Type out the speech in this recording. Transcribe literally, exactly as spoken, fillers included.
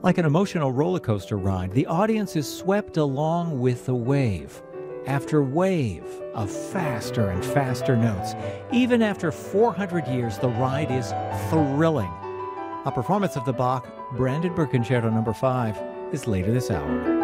Like an emotional roller coaster ride, the audience is swept along with the wave after wave of faster and faster notes. Even after four hundred years, the ride is thrilling. A performance of the Bach Brandenburg Concerto number five is later this hour.